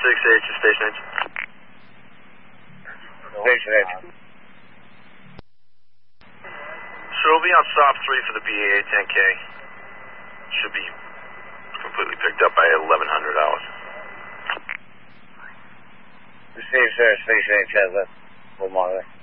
6H to Station H. Station H. So we'll be on stop 3 for the BAA 10K. Should be completely picked up by 1100 hours. Receive, sir. Station H has that. Full monitor.